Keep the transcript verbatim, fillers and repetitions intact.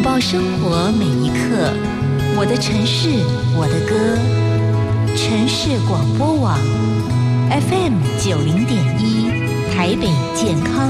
抱生活每一刻，我的城市，我的歌。城市广播网 F M 九零点一，台北健康